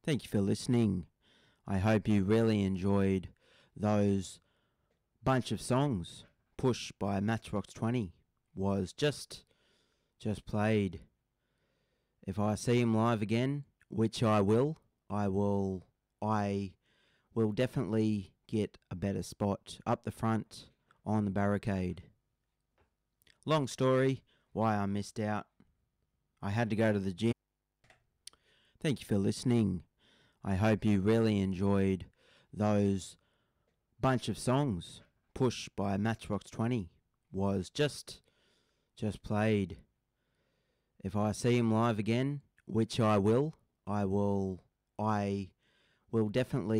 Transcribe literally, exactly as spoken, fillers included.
Thank you for listening. I hope you really enjoyed those bunch of songs. Push by Matchbox twenty was just just played. If I see him live again, which I will, I will I will definitely get a better spot up the front on the barricade. Long story why I missed out. I had to go to the gym. Thank you for listening. I hope you really enjoyed those bunch of songs. Push by Matchbox twenty was just just played. If I see him live again, which I will, I will I will definitely